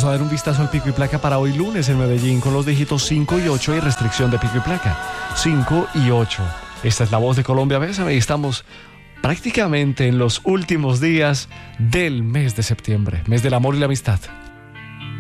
Vamos a dar un vistazo al pico y placa para hoy lunes en Medellín con los dígitos 5 y 8 y restricción de pico y placa. 5 y 8. Esta es la Voz de Colombia. Bésame, y estamos prácticamente en los últimos días del mes de septiembre, mes del amor y la amistad.